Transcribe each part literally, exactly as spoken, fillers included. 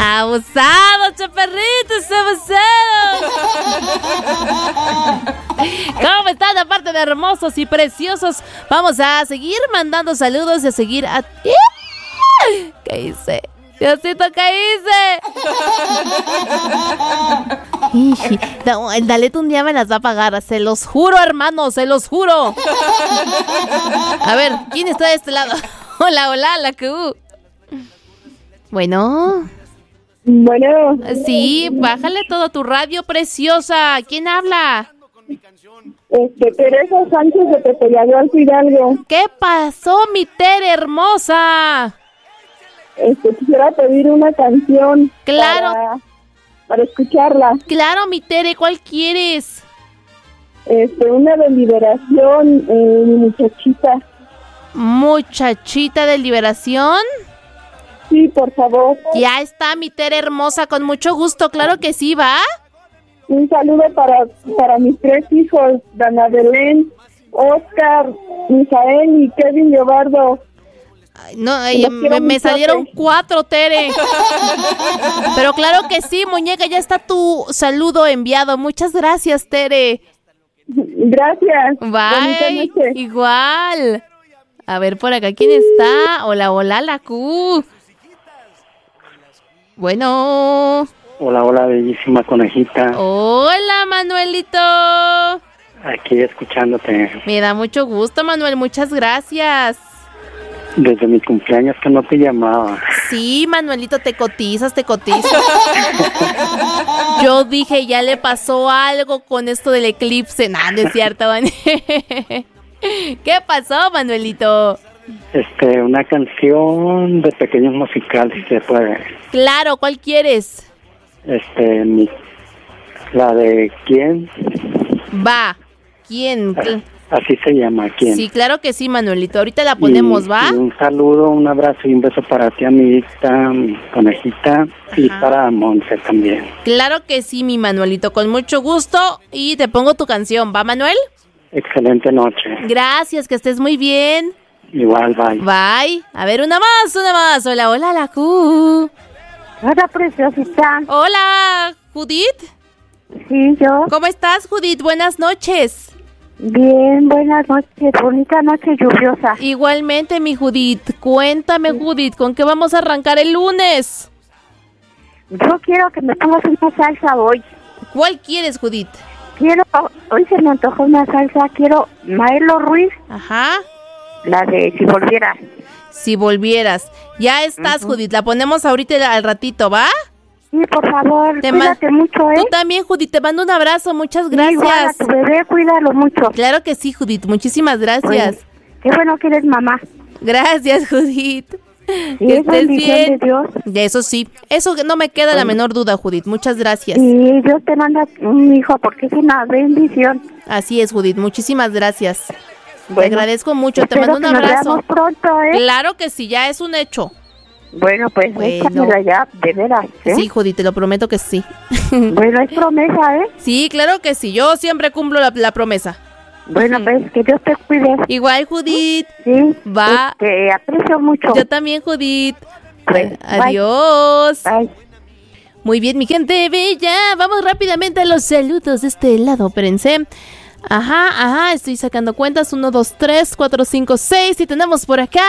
Abusados, chaparritos, abusados. ¿Cómo están? Aparte de hermosos y preciosos, vamos a seguir mandando saludos y a seguir a... ¿Qué hice? Diosito, ¿qué hice? No, el Dalet un día me las va a pagar, se los juro, hermano, se los juro. A ver, ¿quién está de este lado? Hola, hola, la que uh. Bueno. Bueno. Sí, bájale todo tu radio, preciosa. ¿Quién habla? Este, Teresa Sánchez de Tepeyagual, Hidalgo. ¿Qué pasó, mi Tere hermosa? Este, quisiera pedir una canción. Claro. Para, para escucharla. Claro, mi Tere, ¿cuál quieres? Este, una de Liberación, eh, mi muchachita. ¿Muchachita de Liberación? Sí, por favor. Ya está, mi Tere hermosa, con mucho gusto, claro que sí, ¿va? Un saludo para, para mis tres hijos, Dana Belén, Oscar, Misael y Kevin Leobardo. Ay, no, ay, me, me salieron cuatro, Tere. Pero claro que sí, muñeca, ya está tu saludo enviado. Muchas gracias, Tere. Gracias. Bye. Igual. A ver, por acá, ¿quién está? Hola, hola, la Q. Bueno. Hola, hola, bellísima conejita. Hola, Manuelito. Aquí escuchándote. Me da mucho gusto, Manuel, muchas gracias. Desde mi cumpleaños que no te llamaba. Sí, Manuelito, te cotizas, te cotizas. Yo dije, ya le pasó algo con esto del eclipse. No, no es cierto, man. ¿Qué pasó, Manuelito? Este, una canción de pequeños musicales, si se puede. Claro, ¿cuál quieres? Este, mi, la de ¿Quién? Va, ¿quién? Así se llama, ¿Quién? Sí, claro que sí, Manuelito. Ahorita la ponemos, y, ¿va? Y un saludo, un abrazo y un beso para ti, amiguita, mi conejita. Ajá. Y para Monse también. Claro que sí, mi Manuelito, con mucho gusto. Y te pongo tu canción, ¿va, Manuel? Excelente noche. Gracias, que estés muy bien. Igual, bye. Bye. A ver, una más, una más. Hola, hola, la Q. Hola, preciosita. Hola, Judith. Sí, yo. ¿Cómo estás, Judith? Buenas noches. Bien, buenas noches. Bonita noche lluviosa. Igualmente, mi Judith. Cuéntame, sí. Judith, ¿con qué vamos a arrancar el lunes? Yo quiero que me pongas una salsa hoy. ¿Cuál quieres, Judith? Quiero, hoy se me antojó una salsa, quiero Maelo Ruiz. Ajá. La de Si Volvieras. Si Volvieras. Ya estás, uh-huh. Judith, la ponemos ahorita al ratito, ¿va? Sí, por favor, te cuídate ma- mucho, ¿eh? Tú también, Judith, te mando un abrazo, muchas gracias. Sí, igual a tu bebé, cuídalo mucho. Claro que sí, Judith, muchísimas gracias. Bueno, qué bueno que eres mamá. Gracias, Judith. Y que estés bien. De Dios. De eso sí, eso no me queda bueno. la menor duda, Judith, muchas gracias. Y Dios te manda un hijo porque es una bendición. Así es, Judith, muchísimas gracias. Bueno, te agradezco mucho, te mando un abrazo. Nos veamos pronto, ¿eh? Claro que sí, ya es un hecho. Bueno, pues bueno. Ya, de veras, ¿eh? Sí, Judith, te lo prometo que sí. Bueno, es promesa, ¿eh? Sí, claro que sí, yo siempre cumplo la, la promesa. Bueno, pues que Dios te cuide. Igual, Judith. Sí. Va. Te aprecio mucho. Yo también, Judith. Pues, adiós. Bye. Muy bien, mi gente bella. Vamos rápidamente a los saludos de este lado, espérense. Ajá, ajá, estoy sacando cuentas. Uno, dos, tres, cuatro, cinco, seis. Y tenemos por acá.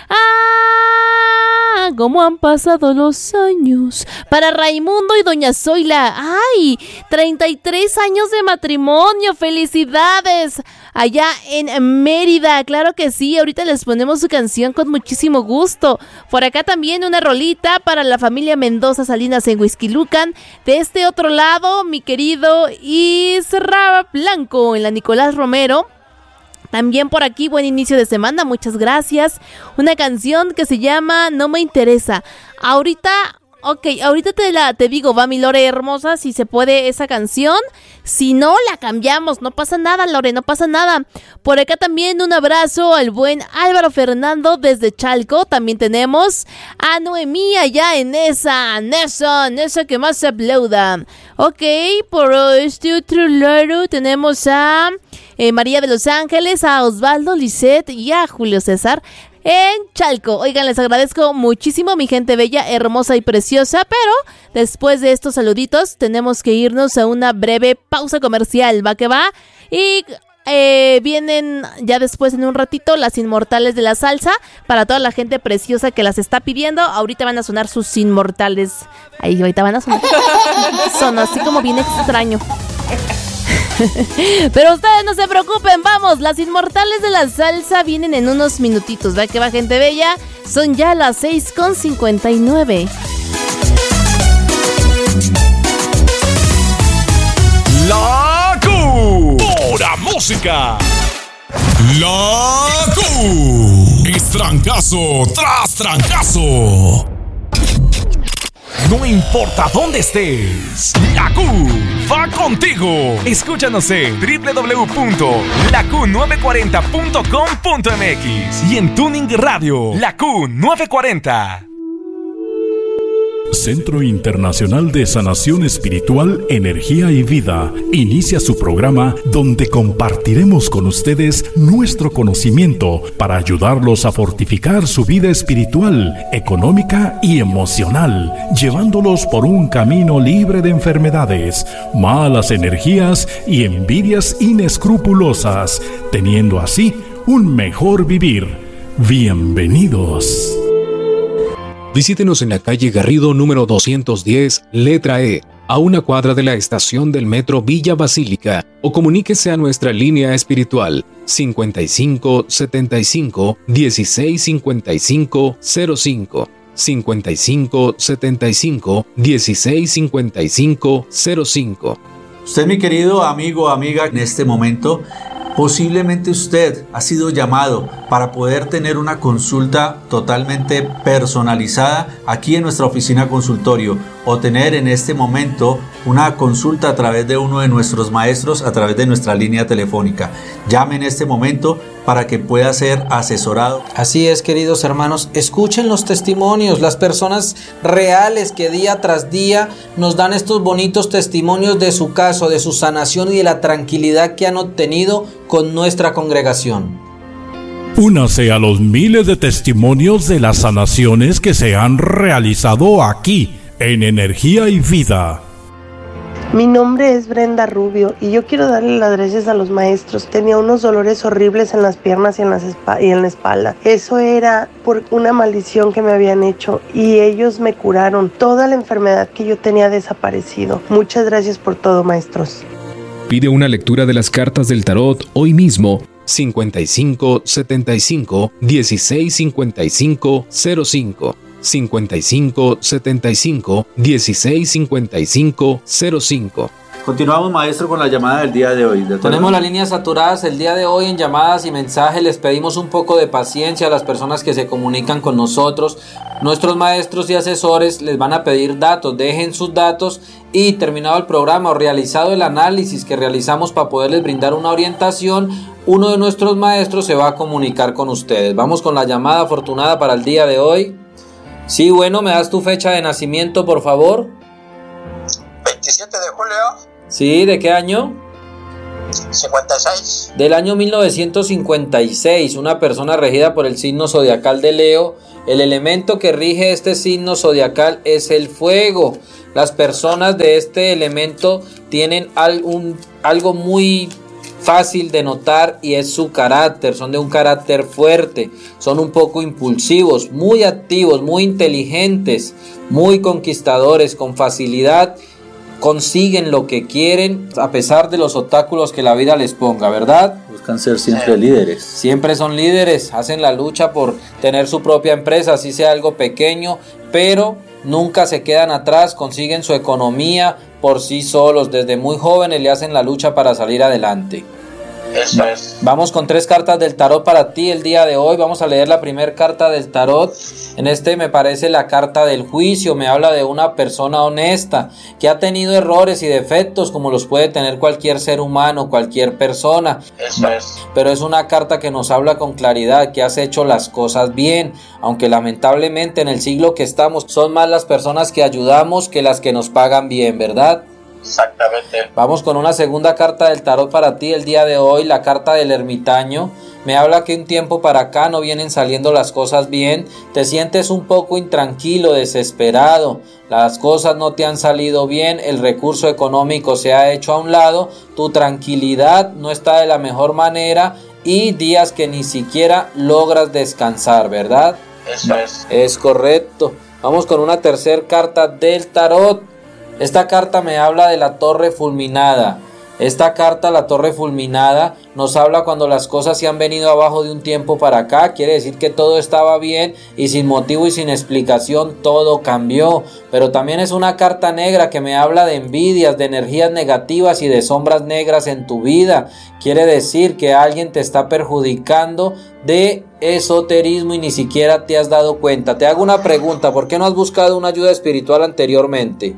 ¡Ah! ¿Cómo han pasado los años? Para Raimundo y doña Zoila. ¡Ay! treinta y tres años de matrimonio. ¡Felicidades! Allá en Mérida. Claro que sí. Ahorita les ponemos su canción con muchísimo gusto. Por acá también una rolita para la familia Mendoza Salinas en Huixquilucan. De este otro lado, mi querido Isra Blanco en la Nicolás Romero. También por aquí, buen inicio de semana, muchas gracias. Una canción que se llama No Me Interesa. Ahorita, ok, ahorita te la te digo, va mi Lore hermosa, si se puede esa canción. Si no, la cambiamos, no pasa nada, Lore, no pasa nada. Por acá también un abrazo al buen Álvaro Fernando desde Chalco. También tenemos a Noemí allá en esa, en esa, en esa que más se aplauda. Ok, por este otro lado tenemos a... Eh, María de Los Ángeles, a Osvaldo, Lisette y a Julio César. en Chalco. Oigan, les agradezco muchísimo, mi gente bella, hermosa y preciosa, pero después de estos saluditos tenemos que irnos a una breve pausa comercial, va que va, y eh, vienen ya después en un ratito las inmortales de la salsa para toda la gente preciosa que las está pidiendo. Ahorita van a sonar sus inmortales. Ahí ahorita van a sonar. Son así como bien extraño. Pero ustedes no se preocupen, vamos, las inmortales de la salsa vienen en unos minutitos, ¿va que va, gente bella? Son ya las seis con cincuenta y nueve. La Q, pura música. La Q es trancazo tras trancazo. No importa dónde estés, la Q va contigo. Escúchanos en doble u doble u doble u punto la q nueve cuarenta punto com punto m x y en Tuning Radio, la Q nueve cuarenta. Centro Internacional de Sanación Espiritual, Energía y Vida inicia su programa donde compartiremos con ustedes nuestro conocimiento para ayudarlos a fortificar su vida espiritual, económica y emocional, llevándolos por un camino libre de enfermedades, malas energías y envidias inescrupulosas, teniendo así un mejor vivir. Bienvenidos. Visítenos en la calle Garrido número doscientos diez, letra E, a una cuadra de la estación del metro Villa Basílica, o comuníquese a nuestra línea espiritual cincuenta y cinco setenta y cinco dieciséis cincuenta y cinco cero cinco, cincuenta y cinco setenta y cinco dieciséis cincuenta y cinco cero cinco. Usted, mi querido amigo o amiga, en este momento posiblemente usted ha sido llamado para poder tener una consulta totalmente personalizada aquí en nuestra oficina consultorio, o tener en este momento una consulta a través de uno de nuestros maestros a través de nuestra línea telefónica. Llame en este momento para que pueda ser asesorado. Así es, queridos hermanos, escuchen los testimonios, las personas reales que día tras día nos dan estos bonitos testimonios de su caso, de su sanación y de la tranquilidad que han obtenido con nuestra congregación. Únase a los miles de testimonios de las sanaciones que se han realizado aquí en Energía y Vida. Mi nombre es Brenda Rubio y yo quiero darle las gracias a los maestros. Tenía unos dolores horribles en las piernas y en, las espa- y en la espalda. Eso era por una maldición que me habían hecho y ellos me curaron. Toda la enfermedad que yo tenía desaparecido. Muchas gracias por todo, maestros. Pide una lectura de las cartas del tarot hoy mismo. cincuenta y cinco setenta y cinco dieciséis cincuenta y cinco cero cinco, cincuenta y cinco setenta y cinco dieciséis cincuenta y cinco cero cinco. Continuamos, maestro, con la llamada del día de hoy. ¿De Tenemos las líneas saturadas el día de hoy en llamadas y mensajes. Les pedimos un poco de paciencia a las personas que se comunican con nosotros. Nuestros maestros y asesores les van a pedir datos. Dejen sus datos y, terminado el programa o realizado el análisis que realizamos para poderles brindar una orientación, uno de nuestros maestros se va a comunicar con ustedes. Vamos con la llamada afortunada para el día de hoy. Sí, bueno, ¿me das tu fecha de nacimiento, por favor? veintisiete de julio. Sí, ¿de qué año? cincuenta y seis. Del año mil novecientos cincuenta y seis, una persona regida por el signo zodiacal de Leo. El elemento que rige este signo zodiacal es el fuego. Las personas de este elemento tienen algún, algo muy fácil de notar y es su carácter. Son de un carácter fuerte, son un poco impulsivos, muy activos, muy inteligentes, muy conquistadores, con facilidad consiguen lo que quieren a pesar de los obstáculos que la vida les ponga, ¿verdad? Buscan ser siempre líderes. Siempre son líderes, hacen la lucha por tener su propia empresa, así sea algo pequeño, pero nunca se quedan atrás, consiguen su economía por sí solos. Desde muy jóvenes le hacen la lucha para salir adelante. Eso es. Vamos con tres cartas del tarot para ti el día de hoy. Vamos a leer la primera carta del tarot. En este me parece la carta del juicio. Me habla de una persona honesta que ha tenido errores y defectos como los puede tener cualquier ser humano, cualquier persona. Eso es. Pero es una carta que nos habla con claridad que has hecho las cosas bien, aunque lamentablemente en el siglo que estamos son más las personas que ayudamos que las que nos pagan bien, ¿verdad? Exactamente. Vamos con una segunda carta del tarot para ti el día de hoy, la carta del ermitaño. Me habla que un tiempo para acá no vienen saliendo las cosas bien, te sientes un poco intranquilo, desesperado, las cosas no te han salido bien, el recurso económico se ha hecho a un lado, tu tranquilidad no está de la mejor manera y días que ni siquiera logras descansar, ¿verdad? Eso es. Es correcto. Vamos con una tercera carta del tarot. Esta carta me habla de la torre fulminada. Esta carta, la torre fulminada, nos habla cuando las cosas se han venido abajo de un tiempo para acá. Quiere decir que todo estaba bien y sin motivo y sin explicación todo cambió. Pero también es una carta negra que me habla de envidias, de energías negativas y de sombras negras en tu vida. Quiere decir que alguien te está perjudicando de esoterismo y ni siquiera te has dado cuenta. Te hago una pregunta, ¿por qué no has buscado una ayuda espiritual anteriormente?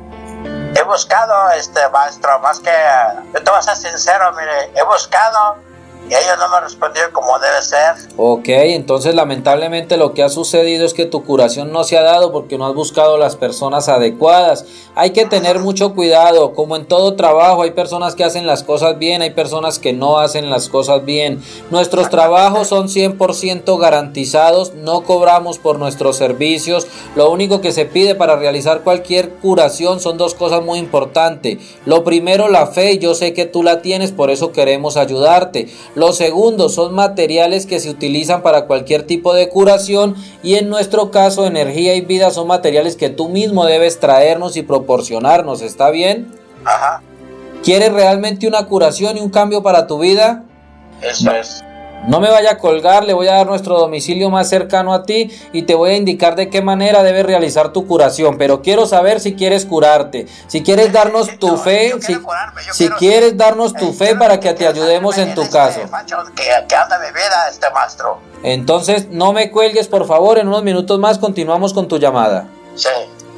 He buscado, este maestro, más que, yo te voy a ser sincero, mire, he buscado y ellos no me respondieron como debe ser. Ok, entonces lamentablemente lo que ha sucedido es que tu curación no se ha dado porque no has buscado las personas adecuadas. Hay que tener mucho cuidado, como en todo trabajo hay personas que hacen las cosas bien, hay personas que no hacen las cosas bien. Nuestros trabajos son cien por ciento garantizados, no cobramos por nuestros servicios. Lo único que se pide para realizar cualquier curación son dos cosas muy importantes. Lo primero, la fe, y yo sé que tú la tienes, por eso queremos ayudarte. Lo segundo, son materiales que se utilizan para cualquier tipo de curación y en nuestro caso energía y vida son materiales que tú mismo debes traernos y proporcionarnos, ¿está bien? Ajá. ¿Quieres realmente una curación y un cambio para tu vida? Eso es. No me vaya a colgar, le voy a dar nuestro domicilio más cercano a ti y te voy a indicar de qué manera debes realizar tu curación, pero quiero saber si quieres curarte, si quieres darnos tu fe, si, si quieres darnos tu fe para que te ayudemos en tu caso. Que, que anda mi vida este maestro. Entonces no me cuelgues por favor, en unos minutos más continuamos con tu llamada. Sí.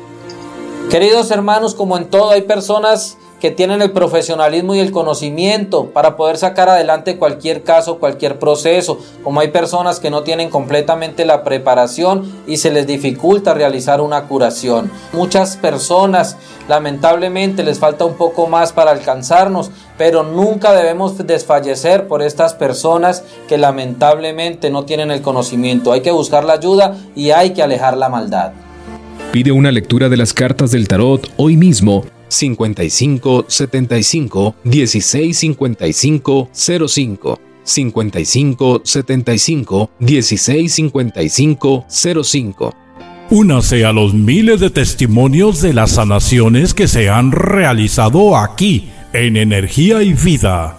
Queridos hermanos, como en todo hay personas que tienen el profesionalismo y el conocimiento para poder sacar adelante cualquier caso, cualquier proceso, como hay personas que no tienen completamente la preparación y se les dificulta realizar una curación. Muchas personas lamentablemente les falta un poco más para alcanzarnos, pero nunca debemos desfallecer por estas personas que lamentablemente no tienen el conocimiento. Hay que buscar la ayuda y hay que alejar la maldad. Pide una lectura de las cartas del tarot hoy mismo. cincuenta y cinco setenta y cinco dieciséis cincuenta y cinco cero cinco cincuenta y cinco setenta y cinco dieciséis cincuenta y cinco cero cinco. Únase a los miles de testimonios de las sanaciones que se han realizado aquí en Energía y Vida.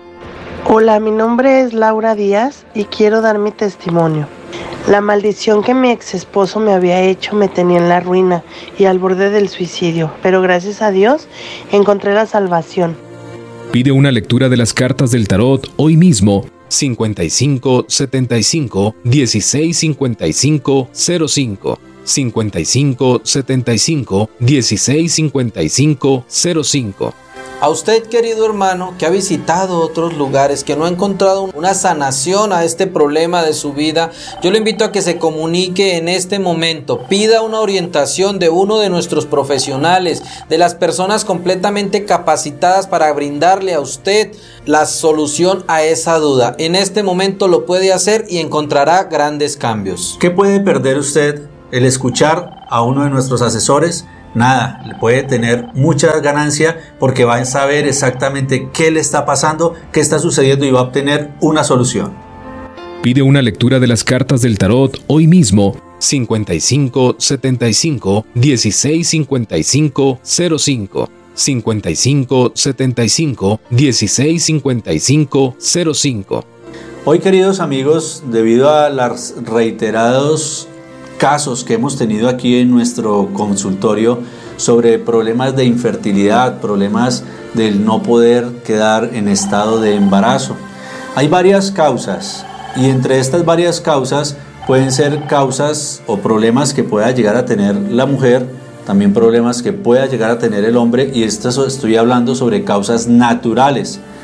Hola, mi nombre es Laura Díaz y quiero dar mi testimonio. La maldición que mi ex esposo me había hecho me tenía en la ruina y al borde del suicidio, pero gracias a Dios encontré la salvación. Pide una lectura de las cartas del tarot hoy mismo. cincuenta y cinco setenta y cinco dieciséis cincuenta y cinco cero cinco cincuenta y cinco setenta y cinco dieciséis cincuenta y cinco cero cinco. A usted, querido hermano, que ha visitado otros lugares, que no ha encontrado una sanación a este problema de su vida, yo le invito a que se comunique en este momento, pida una orientación de uno de nuestros profesionales, de las personas completamente capacitadas para brindarle a usted la solución a esa duda. En este momento lo puede hacer y encontrará grandes cambios. ¿Qué puede perder usted el escuchar a uno de nuestros asesores? Nada, le puede tener mucha ganancia porque va a saber exactamente qué le está pasando, qué está sucediendo y va a obtener una solución. Pide una lectura de las cartas del tarot hoy mismo. cincuenta y cinco setenta y cinco dieciséis cincuenta y cinco cero cinco cincuenta y cinco setenta y cinco dieciséis cincuenta y cinco cero cinco. Hoy, queridos amigos, debido a los reiterados casos que hemos tenido aquí en nuestro consultorio sobre problemas de infertilidad, problemas del no poder quedar en estado de embarazo. Hay varias causas y entre estas varias causas pueden ser causas o problemas que pueda llegar a tener la mujer, también problemas que pueda llegar a tener el hombre, y esto estoy hablando sobre causas naturales.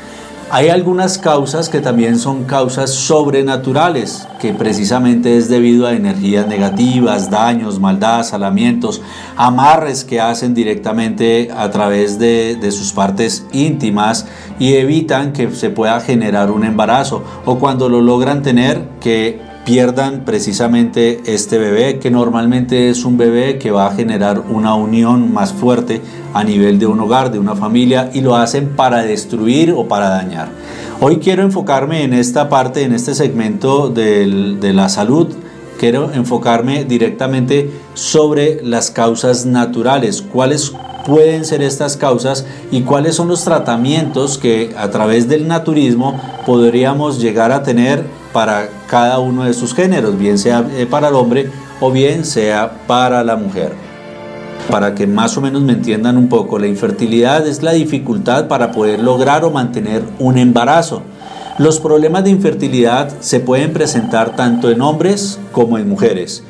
Hay algunas causas que también son causas sobrenaturales, que precisamente es debido a energías negativas, daños, maldad, salamientos, amarres que hacen directamente a través de, de sus partes íntimas y evitan que se pueda generar un embarazo, o cuando lo logran tener, que pierdan precisamente este bebé, que normalmente es un bebé que va a generar una unión más fuerte a nivel de un hogar, de una familia, y lo hacen para destruir o para dañar. Hoy quiero enfocarme en esta parte, en este segmento del, de la salud. Quiero enfocarme directamente sobre las causas naturales, cuáles pueden ser estas causas y cuáles son los tratamientos que a través del naturismo podríamos llegar a tener para cada uno de sus géneros, bien sea para el hombre o bien sea para la mujer. Para que más o menos me entiendan un poco, la infertilidad es la dificultad para poder lograr o mantener un embarazo. Los problemas de infertilidad se pueden presentar tanto en hombres como en mujeres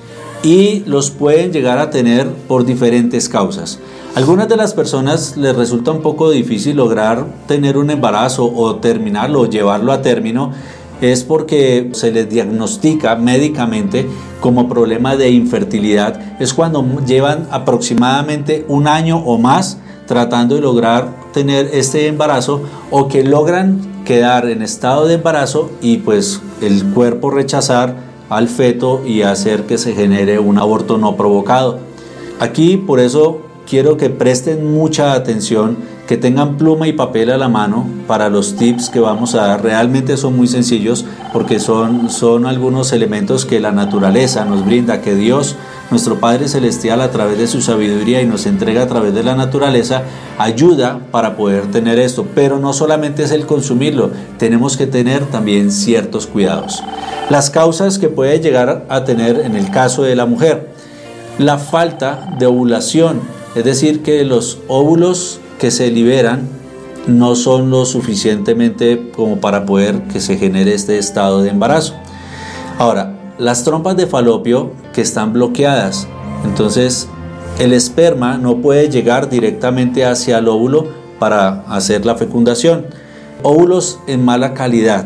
y los pueden llegar a tener por diferentes causas. Algunas de las personas les resulta un poco difícil lograr tener un embarazo o terminarlo o llevarlo a término, es porque se les diagnostica médicamente como problema de infertilidad. Es cuando llevan aproximadamente un año o más tratando de lograr tener este embarazo, o que logran quedar en estado de embarazo y pues el cuerpo rechazar al feto y hacer que se genere un aborto no provocado. Aquí por eso quiero que presten mucha atención, que tengan pluma y papel a la mano para los tips que vamos a dar. Realmente son muy sencillos porque son, son algunos elementos que la naturaleza nos brinda, que Dios, nuestro Padre Celestial, a través de su sabiduría y nos entrega a través de la naturaleza, ayuda para poder tener esto. Pero no solamente es el consumirlo, tenemos que tener también ciertos cuidados. Las causas que puede llegar a tener en el caso de la mujer: la falta de ovulación, es decir, que los óvulos que se liberan no son lo suficientemente como para poder que se genere este estado de embarazo. Ahora, las trompas de falopio que están bloqueadas, entonces el esperma no puede llegar directamente hacia el óvulo para hacer la fecundación. Óvulos en mala calidad,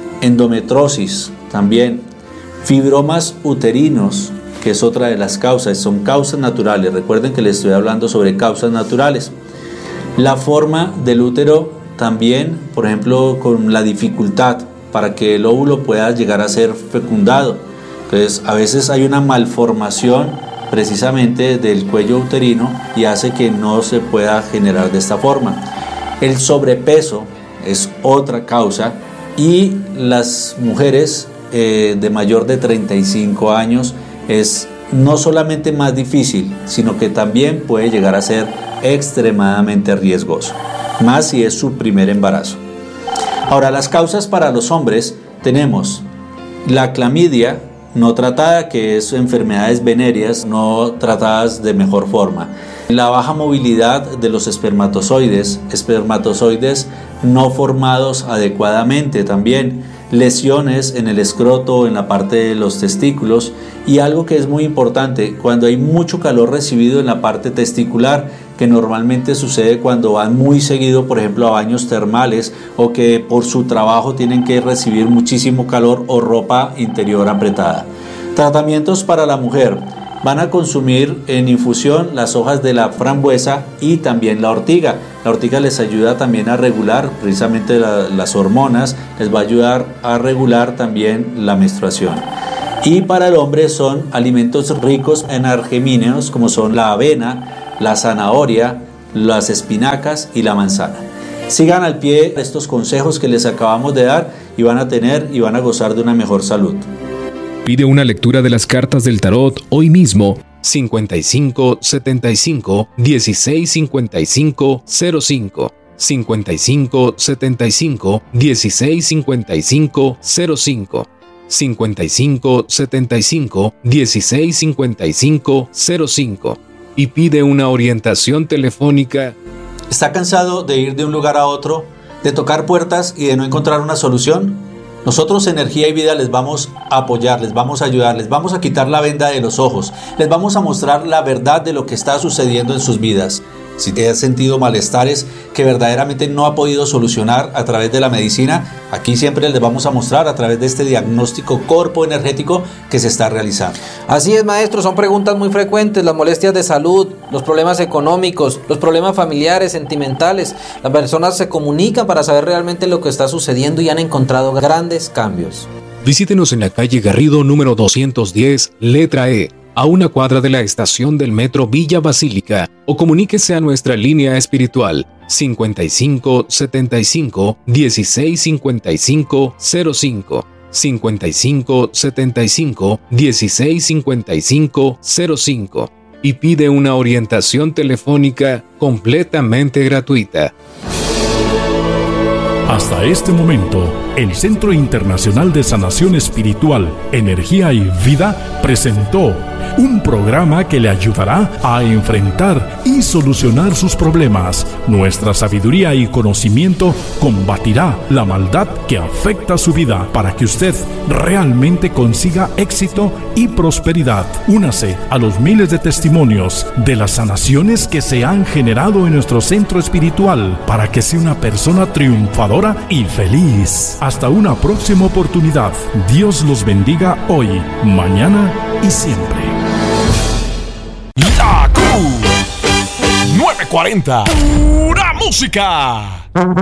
endometrosis también, fibromas uterinos, que es otra de las causas, son causas naturales. Recuerden que les estoy hablando sobre causas naturales. La forma del útero también, por ejemplo, con la dificultad para que el óvulo pueda llegar a ser fecundado. Entonces, a veces hay una malformación precisamente del cuello uterino y hace que no se pueda generar de esta forma. El sobrepeso es otra causa, y las mujeres eh, de mayor de treinta y cinco años es no solamente más difícil, sino que también puede llegar a ser extremadamente riesgoso, más si es su primer embarazo. Ahora, las causas para los hombres tenemos la clamidia no tratada, que es enfermedades venéreas no tratadas de mejor forma. La baja movilidad de los espermatozoides, espermatozoides no formados adecuadamente también, lesiones en el escroto, en la parte de los testículos, y algo que es muy importante, cuando hay mucho calor recibido en la parte testicular, que normalmente sucede cuando van muy seguido, por ejemplo, a baños termales, o que por su trabajo tienen que recibir muchísimo calor, o ropa interior apretada. Tratamientos para la mujer: van a consumir en infusión las hojas de la frambuesa y también la ortiga. La ortiga les ayuda también a regular precisamente la, las hormonas, les va a ayudar a regular también la menstruación. Y para el hombre son alimentos ricos en argemíneos, como son la avena, la zanahoria, las espinacas y la manzana. Sigan al pie estos consejos que les acabamos de dar y van a tener y van a gozar de una mejor salud. Pide una lectura de las cartas del tarot hoy mismo. cincuenta y cinco setenta y cinco dieciséis cincuenta y cinco cero cinco, cincuenta y cinco setenta y cinco dieciséis cincuenta y cinco cero cinco, cincuenta y cinco setenta y cinco dieciséis cincuenta y cinco cero cinco, y pide una orientación telefónica. ¿Está cansado de ir de un lugar a otro, de tocar puertas y de no encontrar una solución? Nosotros, Energía y Vida, les vamos a apoyar, les vamos a ayudar, les vamos a quitar la venda de los ojos, les vamos a mostrar la verdad de lo que está sucediendo en sus vidas. si ha sentido malestares que verdaderamente no ha podido solucionar a través de la medicina, aquí siempre les vamos a mostrar a través de este diagnóstico corpo energético que se está realizando. Así es, maestro, son preguntas muy frecuentes, las molestias de salud, los problemas económicos, los problemas familiares, sentimentales. Las personas se comunican para saber realmente lo que está sucediendo y han encontrado grandes cambios. Visítenos en la calle Garrido número doscientos diez, letra E, a una cuadra de la estación del metro Villa Basílica, o comuníquese a nuestra línea espiritual cincuenta y cinco setenta y cinco dieciséis cincuenta y cinco cero cinco, cincuenta y cinco setenta y cinco dieciséis cincuenta y cinco cero cinco, y pide una orientación telefónica completamente gratuita. Hasta este momento, el Centro Internacional de Sanación Espiritual, Energía y Vida presentó un programa que le ayudará a enfrentar y solucionar sus problemas. Nuestra sabiduría y conocimiento combatirá la maldad que afecta su vida para que usted realmente consiga éxito y prosperidad. Únase a los miles de testimonios de las sanaciones que se han generado en nuestro centro espiritual para que sea una persona triunfadora y feliz. Hasta una próxima oportunidad. Dios los bendiga hoy, mañana y siempre. La Q nueve cuarenta, pura música.